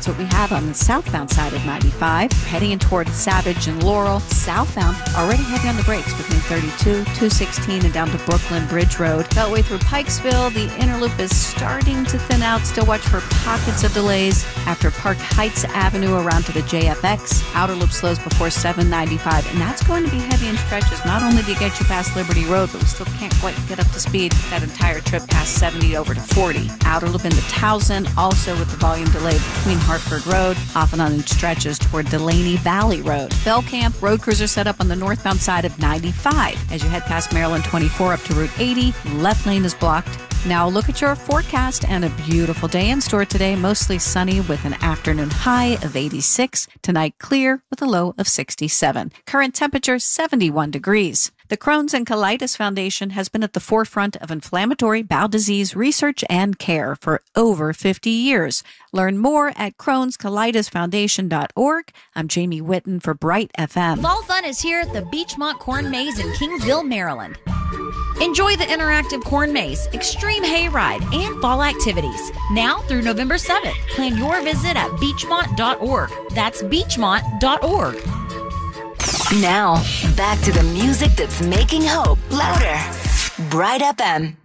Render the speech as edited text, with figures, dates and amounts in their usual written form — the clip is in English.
what we have on the southbound side of 95. Heading in toward Savage and Laurel. Southbound, already heavy on the brakes between 32, 216, and down to Brooklyn Bridge Road. Beltway through Pikesville, the inner loop is starting to thin out. Still watch for pockets of delays after Park Heights Avenue around to the JFX. Outer loop slows before 795, and that's going to be heavy in stretches. Not only do you get you past Liberty Road, but we still can't quite get up to speed that entire trip past 70 over to 40. Outer loop into Towson, also with the volume delay between Hartford Road, off and on in stretches toward Delaney Valley Road. Bellcamp, road crews are set up on the northbound side of 95. As you head past Maryland 24 up to Route 80, left lane is blocked. Now look at your forecast and a beautiful day in store today. Mostly sunny with an afternoon high of 86. Tonight clear with a low of 67. Current temperature 71 degrees. The Crohn's and Colitis Foundation has been at the forefront of inflammatory bowel disease research and care for over 50 years. Learn more at Crohn'sColitisFoundation.org. I'm Jamie Whitten for Bright FM. Fall fun is here at the Beachmont Corn Maze in Kingsville, Maryland. Enjoy the interactive corn maze, extreme hayride, and fall activities. Now through November 7th. Plan your visit at beachmont.org. That's beachmont.org. Now, back to the music that's making hope louder. Bright FM.